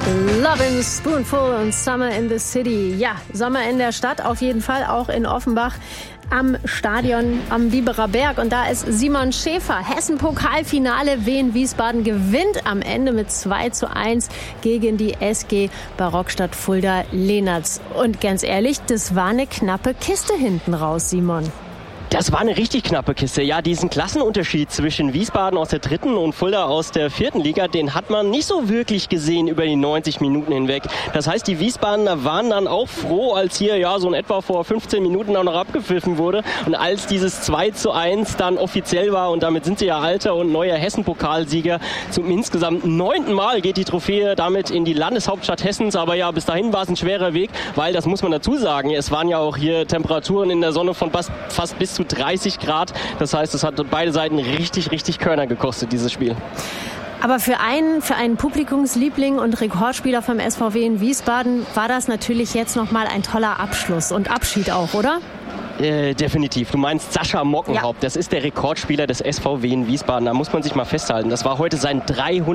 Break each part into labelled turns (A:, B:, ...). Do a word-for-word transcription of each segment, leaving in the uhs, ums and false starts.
A: Lovin' Spoonful und Summer in the City. Ja, Sommer in der Stadt, auf jeden Fall auch in Offenbach am Stadion am Biberer Berg. Und da ist Simon Schäfer. Hessen-Pokalfinale. Wien Wiesbaden gewinnt am Ende mit zwei zu eins gegen die S G Barockstadt Fulda-Lehnertz. Und ganz ehrlich, das war eine knappe Kiste hinten raus, Simon.
B: Das war eine richtig knappe Kiste. Ja, diesen Klassenunterschied zwischen Wiesbaden aus der dritten und Fulda aus der vierten Liga, den hat man nicht so wirklich gesehen über die neunzig Minuten hinweg. Das heißt, die Wiesbadener waren dann auch froh, als hier ja so in etwa vor fünfzehn Minuten auch noch abgepfiffen wurde. Und als dieses zwei zu eins dann offiziell war, und damit sind sie ja alter und neuer Hessen-Pokalsieger, zum insgesamt neunten Mal geht die Trophäe damit in die Landeshauptstadt Hessens. Aber ja, bis dahin war es ein schwerer Weg, weil, das muss man dazu sagen, es waren ja auch hier Temperaturen in der Sonne von fast bis zu dreißig Grad. Das heißt, es hat beide Seiten richtig, richtig Körner gekostet, dieses Spiel.
A: Aber für einen, für einen Publikumsliebling und Rekordspieler vom S V W in Wiesbaden war das natürlich jetzt nochmal ein toller Abschluss und Abschied auch, oder?
B: Äh, definitiv. Du meinst Sascha Mockenhaupt. Ja. Das ist der Rekordspieler des S V W in Wiesbaden. Da muss man sich mal festhalten. Das war heute sein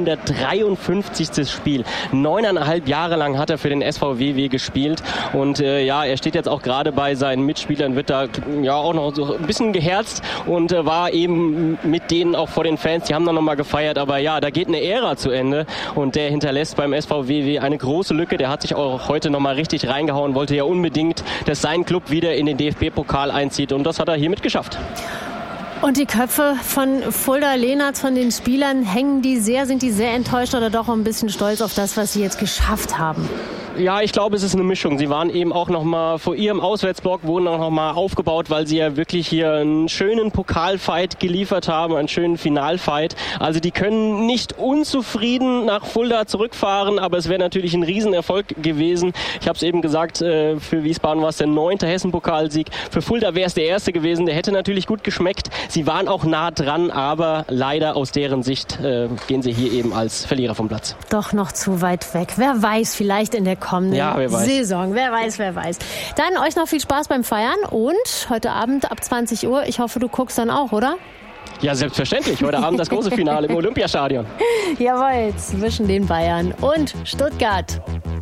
B: dreihundertdreiundfünfzigste Spiel. Neuneinhalb Jahre lang hat er für den S V W W gespielt. Und äh, ja, er steht jetzt auch gerade bei seinen Mitspielern, wird da ja auch noch so ein bisschen geherzt und äh, war eben mit denen auch vor den Fans. Die haben dann nochmal gefeiert. Aber ja, da geht eine Ära zu Ende. Und der hinterlässt beim S V W W eine große Lücke. Der hat sich auch heute nochmal richtig reingehauen. Wollte ja unbedingt, dass sein Club wieder in den D F B-Pokal einzieht, und das hat er hiermit geschafft.
A: Und die Köpfe von Fulda-Lehnertz, von den Spielern, hängen die sehr, sind die sehr enttäuscht oder doch ein bisschen stolz auf das, was sie jetzt geschafft haben?
B: Ja, ich glaube, es ist eine Mischung. Sie waren eben auch noch mal vor ihrem Auswärtsblock, wurden auch noch mal aufgebaut, weil sie ja wirklich hier einen schönen Pokalfight geliefert haben, einen schönen Finalfight. Also die können nicht unzufrieden nach Fulda zurückfahren, aber es wäre natürlich ein Riesenerfolg gewesen. Ich habe es eben gesagt, für Wiesbaden war es der neunte Hessen-Pokalsieg. Für Fulda wäre es der erste gewesen. Der hätte natürlich gut geschmeckt. Sie waren auch nah dran, aber leider aus deren Sicht äh, gehen sie hier eben als Verlierer vom Platz.
A: Doch noch zu weit weg. Wer weiß, vielleicht in der kommenden
B: ja, wer weiß.
A: Saison. Wer weiß, wer weiß. Dann euch noch viel Spaß beim Feiern und heute Abend ab zwanzig Uhr. Ich hoffe, du guckst dann auch, oder?
B: Ja, selbstverständlich. Heute Abend das große Finale im Olympiastadion.
A: Jawohl, zwischen den Bayern und Stuttgart.